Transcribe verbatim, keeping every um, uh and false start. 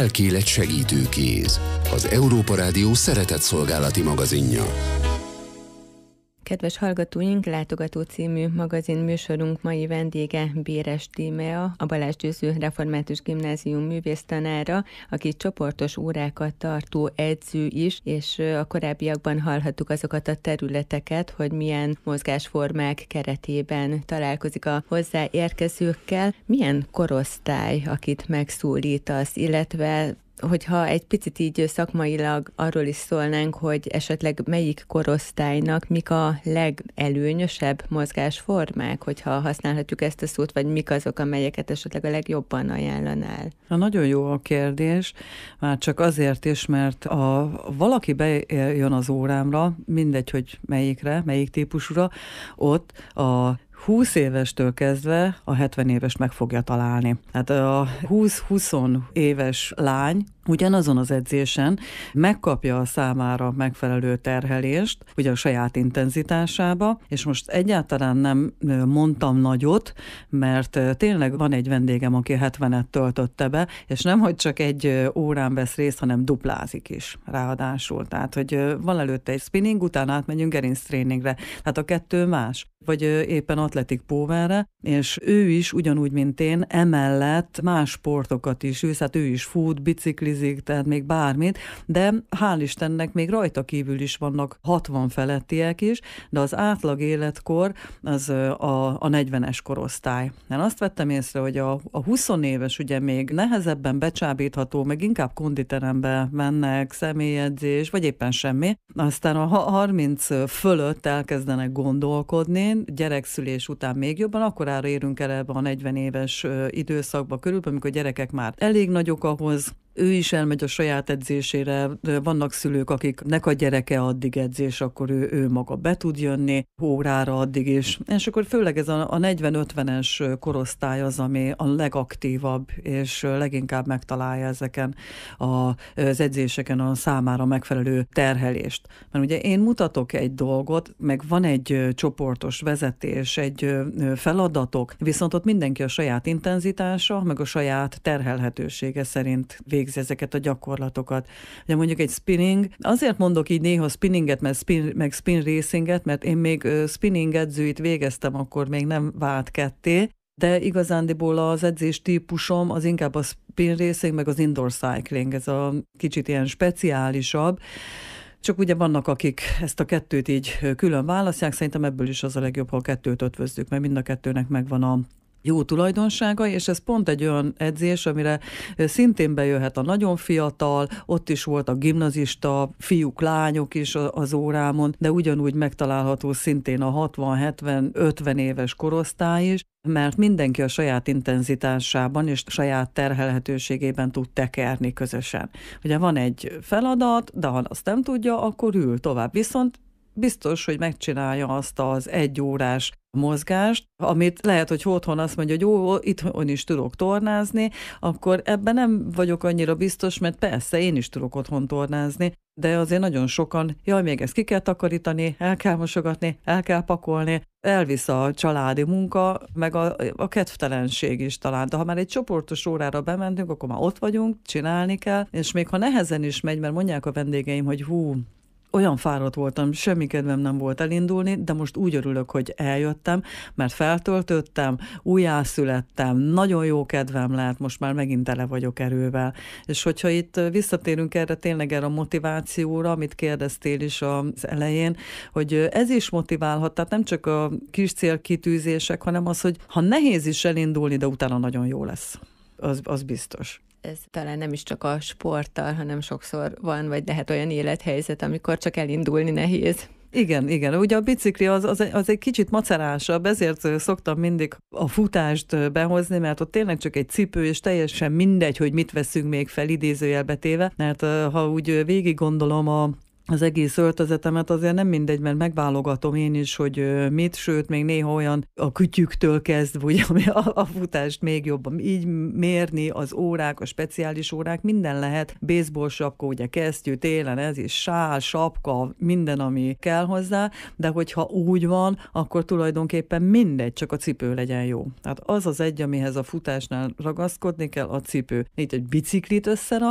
Lelkélet segítő kéz. Az Európa Rádió szeretetszolgálati magazinja. Kedves hallgatóink, Látogató című magazin műsorunk mai vendége Béres Tímea, a Balázs Győző Református Gimnázium művésztanára, aki csoportos órákat tartó edző is, és a korábbiakban hallhattuk azokat a területeket, hogy milyen mozgásformák keretében találkozik a hozzáérkezőkkel. Milyen korosztály, akit megszólítasz, illetve hogyha egy picit így szakmailag arról is szólnánk, hogy esetleg melyik korosztálynak mik a legelőnyösebb mozgásformák, hogyha használhatjuk ezt a szót, vagy mik azok, amelyeket esetleg a legjobban ajánlanál? Na, nagyon jó a kérdés, már csak azért is, mert a, valaki bejön az órámra, mindegy, hogy melyikre, melyik típusúra, ott a húsz évestől kezdve a hetven éves meg fogja találni. Hát a húsz-húsz éves lány ugyanazon az edzésen megkapja a számára megfelelő terhelést, ugye a saját intenzitásába, és most egyáltalán nem mondtam nagyot, mert tényleg van egy vendégem, aki hetvenet töltötte be, és nem, hogy csak egy órán vesz részt, hanem duplázik is ráadásul. Tehát, hogy van előtte egy spinning, utána átmegyünk gerinctréningre. Tehát a kettő más. Vagy éppen atletik powerre, és ő is ugyanúgy, mint én, emellett más sportokat is űz, hát ő is fut, biciklizik, tehát még bármit, de hál' Istennek még rajta kívül is vannak hatvan felettiek is, de az átlag életkor az a, a negyvenes korosztály. Én azt vettem észre, hogy a, a húsz éves ugye még nehezebben becsábítható, meg inkább konditerembe mennek, személyedzés, vagy éppen semmi. Aztán a harminc fölött elkezdenek gondolkodni, gyerekszülés után még jobban, akkorára érünk el ebbe a negyven éves időszakba körülbelül, amikor a gyerekek már elég nagyok ahhoz, ő is elmegy a saját edzésére, vannak szülők, akiknek a gyereke addig edzés, akkor ő, ő maga be tud jönni órára addig is. És akkor főleg ez a, a negyven-ötvenes korosztály az, ami a legaktívabb, és leginkább megtalálja ezeken a, az edzéseken a számára megfelelő terhelést. Mert ugye én mutatok egy dolgot, meg van egy csoportos vezetés, egy feladatok, viszont ott mindenki a saját intenzitása, meg a saját terhelhetősége szerint végzi ezeket a gyakorlatokat. Ugye mondjuk egy spinning, azért mondok így néha spinninget, mert spin, meg spin racinget, mert én még spinning edzőit végeztem, akkor még nem vált ketté, de igazándiból az edzés típusom az inkább a spin racing, meg az indoor cycling, ez a kicsit ilyen speciálisabb. Csak ugye vannak, akik ezt a kettőt így külön választják, szerintem ebből is az a legjobb, ha a kettőt ötvözzük, mert mind a kettőnek megvan a jó tulajdonsága, és ez pont egy olyan edzés, amire szintén bejöhet a nagyon fiatal, ott is volt a gimnazista, fiúk, lányok is az órámon, de ugyanúgy megtalálható szintén a hatvan, hetven, ötven éves korosztály is, mert mindenki a saját intenzitásában és saját terhelhetőségében tud tekerni közösen. Ugye van egy feladat, de ha azt nem tudja, akkor ül tovább. Viszont biztos, hogy megcsinálja azt az egy órás mozgást, amit lehet, hogy otthon azt mondja, hogy jó, itthon is tudok tornázni, akkor ebben nem vagyok annyira biztos, mert persze én is tudok otthon tornázni, de azért nagyon sokan, jaj, még ezt ki kell takarítani, el kell mosogatni, el kell pakolni, elvisz a családi munka, meg a, a kedvtelenség is talán. De ha már egy csoportos órára bementünk, akkor már ott vagyunk, csinálni kell, és még ha nehezen is megy, mert mondják a vendégeim, hogy hú, olyan fáradt voltam, semmi kedvem nem volt elindulni, de most úgy örülök, hogy eljöttem, mert feltöltöttem, újjászülettem, nagyon jó kedvem lett, most már megint tele vagyok erővel. És hogyha itt visszatérünk erre, tényleg erre a motivációra, amit kérdeztél is az elején, hogy ez is motiválhat, tehát nem csak a kis célkitűzések, hanem az, hogy ha nehéz is elindulni, de utána nagyon jó lesz. Az, az biztos. Ez talán nem is csak a sporttal, hanem sokszor van, vagy lehet olyan élethelyzet, amikor csak elindulni nehéz. Igen, igen. Ugye a bicikli az, az, az egy kicsit macerásabb, ezért szoktam mindig a futást behozni, mert ott tényleg csak egy cipő, és teljesen mindegy, hogy mit veszünk még fel idézőjelbe téve, mert ha úgy végig gondolom a az egész öltözetemet, azért nem mindegy, mert megválogatom én is, hogy mit, sőt, még néha olyan a kütyüktől kezdve, ugye, ami a, a futást még jobban így mérni, az órák, a speciális órák, minden lehet, baseball sapka, ugye kesztyű, télen ez is, sál, sapka, minden, ami kell hozzá, de hogyha úgy van, akkor tulajdonképpen mindegy, csak a cipő legyen jó. Tehát az az egy, amihez a futásnál ragaszkodni kell, a cipő. Itt egy biciklit összerak,